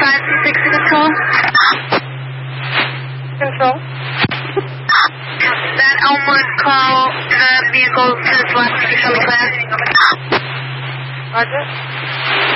526 control. Control. That Elmwood call, the vehicle to the left, show me clear. Roger.